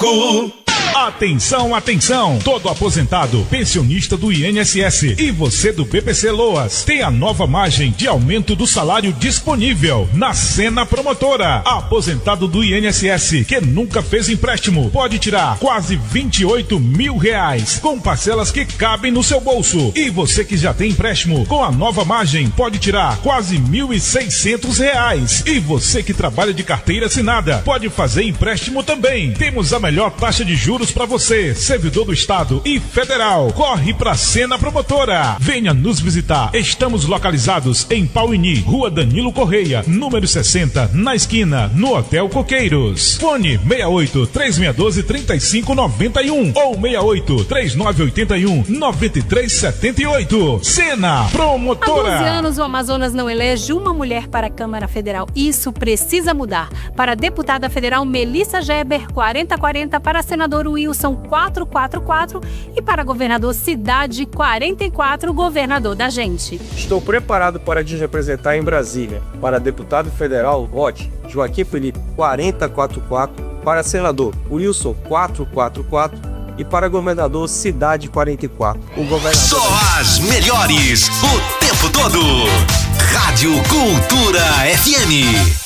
Pernambuco. Atenção, atenção! Todo aposentado, pensionista do INSS e você do BPC Loas tem a nova margem de aumento do salário disponível na Sena Promotora. Aposentado do INSS que nunca fez empréstimo pode tirar quase 28 mil reais com parcelas que cabem no seu bolso. E você que já tem empréstimo com a nova margem pode tirar quase 1.600 reais. E você que trabalha de carteira assinada pode fazer empréstimo também. Temos a melhor taxa de juros para você, servidor do Estado e Federal. Corre pra Sena Promotora. Venha nos visitar. Estamos localizados em Pauini, Rua Danilo Correia, número 60, na esquina, no Hotel Coqueiros. Fone 68-3612-3591 ou 68-3981-9378. Sena Promotora. Há 12 anos o Amazonas não elege uma mulher para a Câmara Federal. Isso precisa mudar. Para a deputada federal Melissa Geber, 4040, para senador Wilson 444 e para governador Cidade 44, governador da gente. Estou preparado para te representar em Brasília. Para deputado federal, vote Joaquim Felipe 4044, para senador Wilson 444 e para governador Cidade 44. O governador Só as melhores o tempo todo. Rádio Cultura FM.